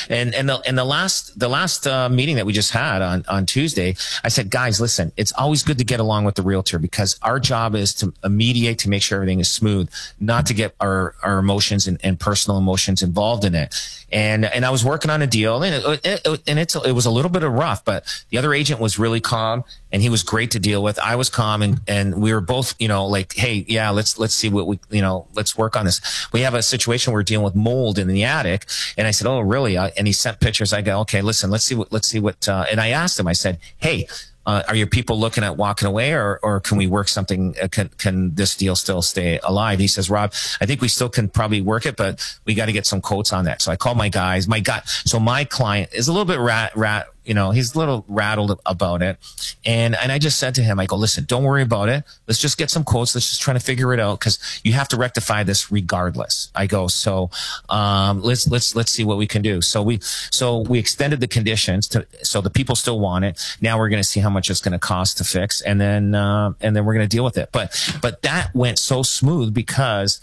And the last meeting that we just had on Tuesday, I said, guys, listen, it's always good to get along with the realtor because our job is to mediate, to make sure everything is smooth, not to get our emotions and personal emotions involved in it. And I was working on a deal, and it was a little bit of rough, but the other agent was really calm, and he was great to deal with. I was calm, and we were both, like, hey, yeah, let's see what we, let's work on this. We have a situation where we're dealing with mold in the attic, and I said, oh, really? And he sent pictures. I go, okay, listen, let's see what. And I asked him. I said, hey. Are your people looking at walking away, or can we work something? Can this deal still stay alive? He says, Rob, I think we still can probably work it, but we got to get some quotes on that. So I called my guys. So my client is a little bit he's a little rattled about it. And I just said to him, I go, listen, don't worry about it. Let's just get some quotes. Let's just try to figure it out because you have to rectify this regardless. I go, so, let's see what we can do. So we extended the conditions so the people still want it. Now we're going to see how much it's going to cost to fix. And then we're going to deal with it. But that went so smooth because,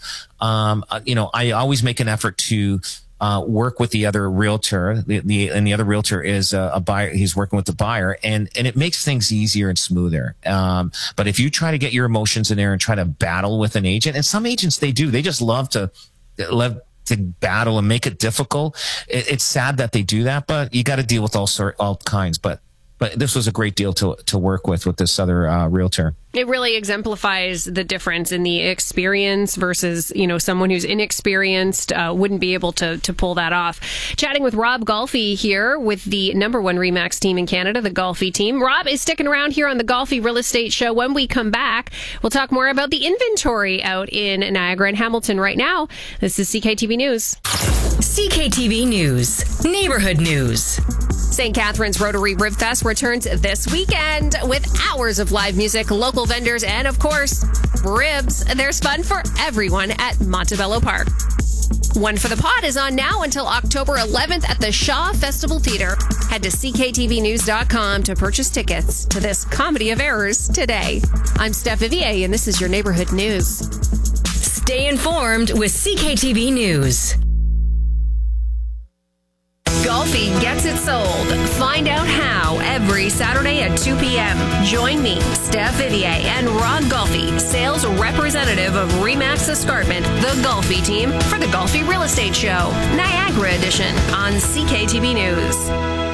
I always make an effort to, work with the other realtor, and the other realtor is a buyer. He's working with the buyer, and it makes things easier and smoother. But if you try to get your emotions in there and try to battle with an agent, and some agents they just love to battle and make it difficult. It's sad that they do that, but you got to deal with all kinds. But this was a great deal to work with this other realtor. It really exemplifies the difference in the experience versus, someone who's inexperienced wouldn't be able to pull that off. Chatting with Rob Golfi here with the number one RE/MAX team in Canada, the Golfi team. Rob is sticking around here on the Golfi Real Estate Show. When we come back, we'll talk more about the inventory out in Niagara and Hamilton right now. This is CKTV News. CKTV News. Neighborhood News. St. Catharines Rotary Rib Fest returns this weekend with hours of live music, local vendors, and, of course, ribs. There's fun for everyone at Montebello Park. One for the Pot is on now until October 11th at the Shaw Festival Theatre. Head to cktvnews.com to purchase tickets to this comedy of errors today. I'm Steph Vivier, and this is your Neighborhood News. Stay informed with CKTV News. Golfi gets it sold. Find out how every Saturday at 2 p.m. Join me, Steph Vivier, and Rod Golfi, sales representative of RE/MAX Escarpment, the Golfi team, for the Golfi Real Estate Show, Niagara Edition on CKTV News.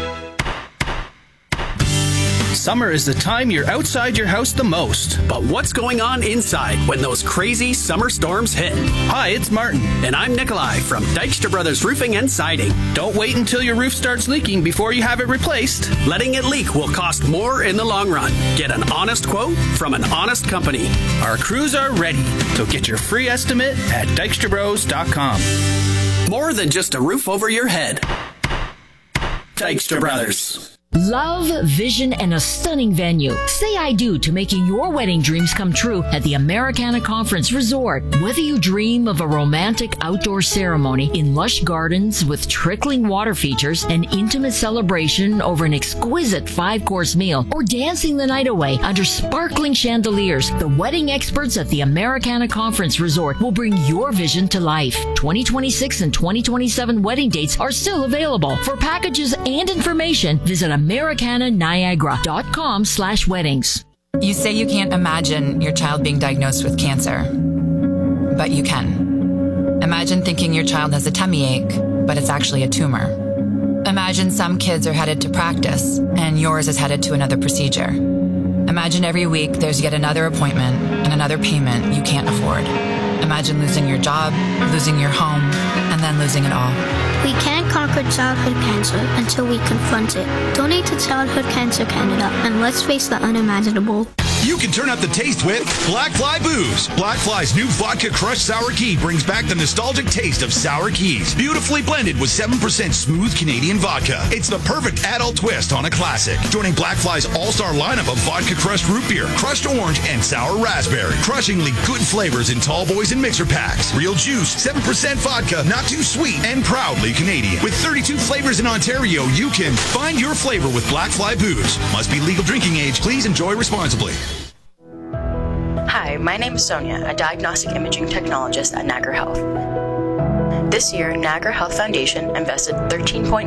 Summer is the time you're outside your house the most. But what's going on inside when those crazy summer storms hit? Hi, it's Martin. And I'm Nikolai from Dykstra Brothers Roofing and Siding. Don't wait until your roof starts leaking before you have it replaced. Letting it leak will cost more in the long run. Get an honest quote from an honest company. Our crews are ready, so get your free estimate at dykstrabros.com. More than just a roof over your head. Dykstra Brothers. Love, vision, and a stunning venue. Say I do to making your wedding dreams come true at the Americana Conference Resort. Whether you dream of a romantic outdoor ceremony in lush gardens with trickling water features, an intimate celebration over an exquisite 5-course meal, or dancing the night away under sparkling chandeliers, the wedding experts at the Americana Conference Resort will bring your vision to life. 2026 and 2027 wedding dates are still available. For packages and information, visit americananiagara.com/weddings. You say you can't imagine your child being diagnosed with cancer, but you can. Imagine thinking your child has a tummy ache, but it's actually a tumor. Imagine some kids are headed to practice, and yours is headed to another procedure. Imagine every week there's yet another appointment and another payment you can't afford. Imagine losing your job, losing your home, and then losing it all. We can't conquer childhood cancer until we confront it. Donate to Childhood Cancer Canada, and let's face the unimaginable. You can turn up the taste with Black Fly Booze. Black Fly's new vodka crushed sour key brings back the nostalgic taste of sour keys. Beautifully blended with 7% smooth Canadian vodka. It's the perfect adult twist on a classic. Joining Black Fly's all-star lineup of vodka crushed root beer, crushed orange, and sour raspberry. Crushingly good flavors in tall boys and mixer packs. Real juice, 7% vodka, not too sweet, and proudly Canadian. With 32 flavors in Ontario, you can find your flavor with Black Fly Booze. Must be legal drinking age. Please enjoy responsibly. Hi, my name is Sonia, a diagnostic imaging technologist at Niagara Health. This year, Niagara Health Foundation invested $13.8